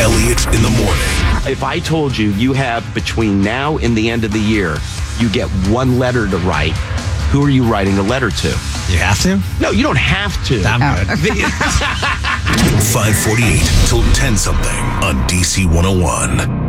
Elliott in the morning. If I told you you have between now and the end of the year, you get one letter to write, who are you writing a letter to? You have to? No, you don't have to. I'm good. 548 till 10 something on DC 101.